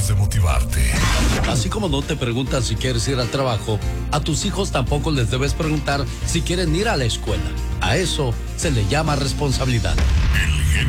de motivarte. Así como no te preguntan si quieres ir al trabajo, a tus hijos tampoco les debes preguntar si quieren ir a la escuela. A eso se le llama responsabilidad. El